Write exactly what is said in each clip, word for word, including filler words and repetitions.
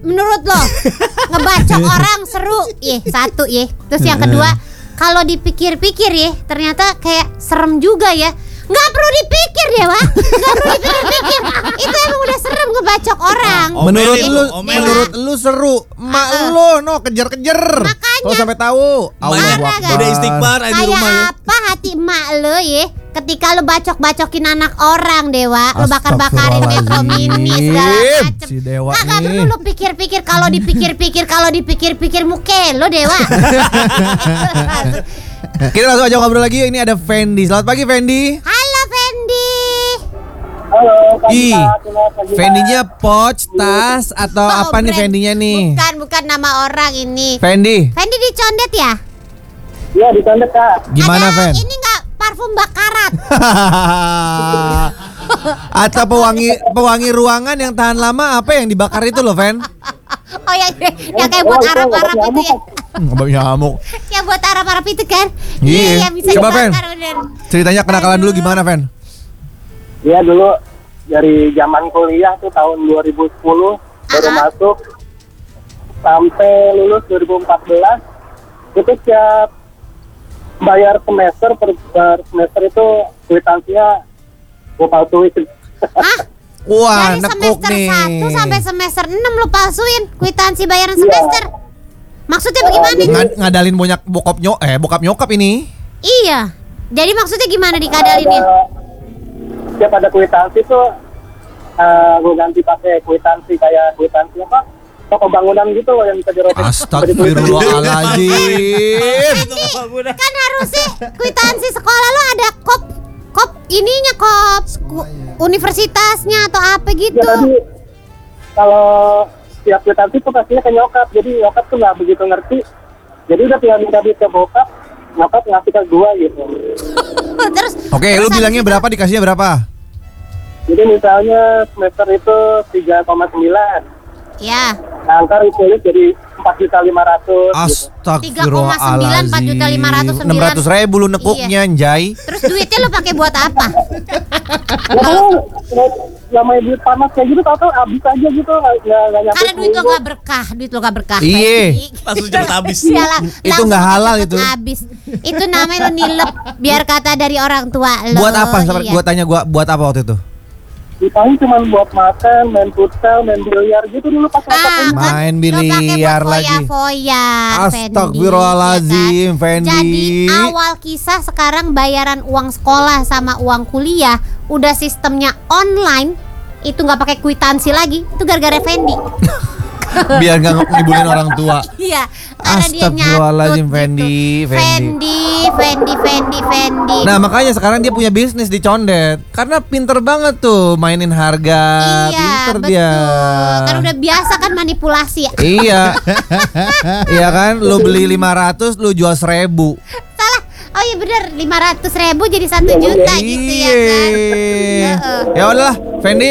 menurut lo ngebacok orang seru? Ih, satu ya. Terus yang kedua, kalau dipikir-pikir ya, ternyata kayak serem juga ya. Nggak perlu dipikir Dewa, nggak perlu dipikir-pikir. Itu emang udah serem ngebacok orang. Omelin, menurut lu, omelin. menurut lu seru. Mak Uh-uh. lu no kejar-kejar. Makanya. Kalau sampai tahu. Marah Allah gak? Udah istighfar aja di Kayak rumah ya. apa hati emak lo ya? Ketika lo bacok-bacokin anak orang Dewa, lo bakar-bakarin Metro Mini segala macem. Si Dewa Nah, gak nih. perlu lo pikir-pikir. Kalau dipikir-pikir, kalau dipikir-pikir muke lo Dewa. Kita langsung aja ngobrol lagi. Ini ada Fendi. Selamat pagi Fendi. Halo Fendi. Halo, Ih, Fendi. Fendinya pouch, tas atau Oh, apa nih brand. Fendinya nih? Bukan, bukan nama orang ini. Fendi, Fendi dicondet ya? Iya, dicondet Kak. gimana Ada Fen? ini nggak parfum bakarat? Atau pewangi pewangi ruangan yang tahan lama apa yang dibakar itu loh Fen? Oh yang, yang kayak buat Oh, itu Arab-Arab obat itu ya? Nggak nyamuk. Yang buat Arab-Arab itu kan? Iya. Yang bisa Coba, Fen. dibakar bener. Ceritanya kenakalan dulu gimana Fen? Iya, dulu dari zaman kuliah tuh tahun dua ribu sepuluh baru Ah. masuk sampai lulus dua ribu empat belas. Itu setiap bayar semester per, per semester itu kwitansinya gue palsuin. Hah? Wah, Dari nekuk semester nih. satu sampai semester enam lu palsuin kwitansi bayaran Iya. semester. Maksudnya bagaimana? Ngad- ngadalin banyak bokap nyok eh bokap nyokap ini. Iya. Jadi maksudnya gimana dikadalinnya? Ada, setiap ada kwitansi tuh uh, gue ganti pakai kwitansi kayak kwitansi apa? Toko bangunan gitu loh yang bisa dirobek. Astagfirullahaladzim. Kan harusnya kwitansi sekolah lo ada kop kop ininya kop sku- universitasnya atau apa Ya gitu. tadi kalau setiap kwitansi tuh pastinya ke nyokap, jadi nyokap tuh nggak begitu ngerti. Jadi udah tinggal minta duit ke bokap, nyokap ngasih ke gua gitu. Terus Oke, terus lu bilangnya habis itu- berapa dikasihnya berapa? Jadi misalnya semester itu tiga koma sembilan, Ya, nah ntar ditulis jadi empat juta lima ratus. tiga koma sembilan, empat juta lima ratus sembilan. enam ratus ribu lu nekuknya anjay. terus duitnya lo pakai buat apa? Ya kalau namanya duit panas kayak gitu, tau-tau habis aja gitu, nggak nggak nyampe. Karena duit lo seminggu. gak berkah, duit lo gak berkah. Iye. Fendi. Langsung cepet habis. Iyalah, Itu langsung nggak halal cepet itu. Habis. Itu namanya lo nilep biar kata dari orang tua lo. Buat apa? Sampai Iya. gua tanya gua buat apa waktu itu? Paling cuma buat makan, main futsal, main biliar gitu dulu pas Ah, masaknya. Main kan biliar lo pakai lagi. buat foya-foya, Fendi, Astagfirullahaladzim, ya kan? Fendi. Jadi awal kisah sekarang bayaran uang sekolah sama uang kuliah udah sistemnya online, itu nggak pakai kwitansi lagi, itu gara-gara Fendi. Biar gak ngibulin orang tua. Iya, karena dia Astagfirullahaladzim, nyatut Fendi, gitu. Fendi. Fendi, Fendi, Fendi, Fendi. Nah makanya sekarang dia punya bisnis di Condet. Karena pinter banget tuh mainin harga. Iya, Pinter betul. dia. Kan udah biasa kan manipulasi ya. Iya. Iya kan, lu beli lima ratus, lu jual seribu. Salah. Oh iya bener, lima ratus ribu jadi satu juta gitu ya kan. Iya. Heeh. Ya udahlah, Fendi.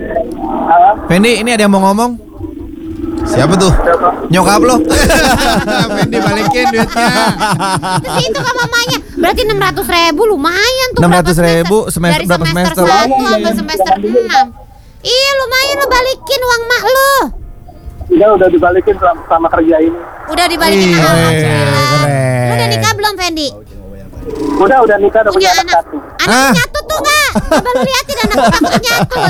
Fendi, ini ada yang mau ngomong. Siapa tuh? Nyokap lo. Fendi balikin duitnya. Terus itu kan mamanya, berarti enam ratus ribu lumayan tuh. enam berapa ratus ribu semester- Dari berapa semester semester? satu sampai semester enam. Iya lumayan lo balikin uang mak lo. Udah udah dibalikin selama, selama kerja ini. Udah dibalikin. Iya, Alhamdulillah. keren. Lu udah nikah belum Fendi? Udah udah nikah, udah Punya punya anak anak. satu. Anak Ah. nyatut tuh nggak? Coba lu liatin anak takut nyatut.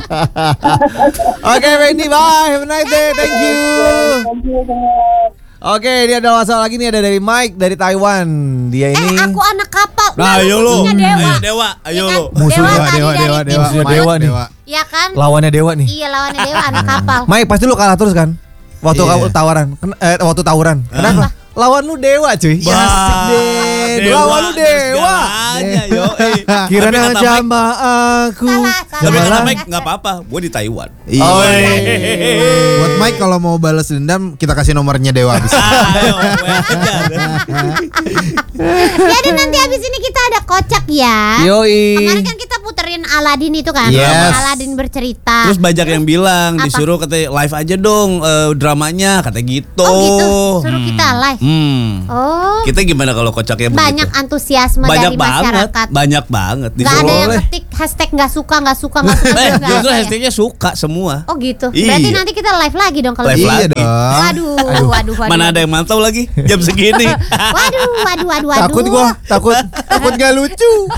Oke, Fendi, bye. Have a nice day. Thank you. Thank you banget. Oke, dia ada masalah lagi nih, ada dari Mike dari Taiwan. Dia Eh ini aku anak kapal. Nah, ayo lu lo. musuhnya Dewa. Ayo Dewa, ayo Iya kan? lo. Musuhnya Dewa, tadi Dewa, dari Dewa, tim. Dewa. Musuhnya Dewa nih. Iya kan? Lawannya Dewa nih. Iya lawannya Dewa anak kapal. Mike, pasti lu kalah terus kan? Waktu Iya. kamu tawaran, Ken- eh, waktu tawuran. Kenapa? Lawan lu Dewa, cuy. Bah, Asik deh. Lawan lu Dewa. Segalanya, yo. Eh, Kira tapi kata Mike- sama aku. Salah, salah. Tapi kata Malah- Mike nggak apa-apa, gue di Taiwan. Iya. Oh, Buat Mike kalau mau balas dendam kita kasih nomornya Dewa bisa. Ayo, gue aja. Jadi nanti habis ini kita ada kocak ya. Yoi. Kemarin kan kita puterin Aladin itu kan. Yes. Aladin bercerita. Terus banyak yang bilang Apa? disuruh katanya live aja dong eh, dramanya katanya gitu. Oh gitu, suruh kita live. Hmm. Oh, Kita gimana kalau kocaknya banyak begitu? antusiasme Banyak dari banget, masyarakat. banyak banget. Gak ada Disuruh yang oleh. ketik hashtag nggak suka nggak suka nggak suka. Eh, nggak justru ada ya? hashtagnya suka semua. Oh gitu. Iya. Berarti nanti kita live lagi dong kalau Live gitu. Iya lagi. dong. Waduh, waduh, waduh. Mana ada yang mantau lagi jam segini. Waduh, waduh, waduh, waduh. Takut gua, takut takut gak lucu.